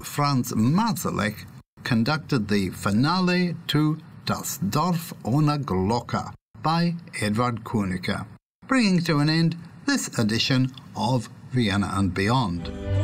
Franz Marszalek conducted the finale to Das Dorf ohne Glocke by Edvard Kunicke, bringing to an end this edition of Vienna and Beyond.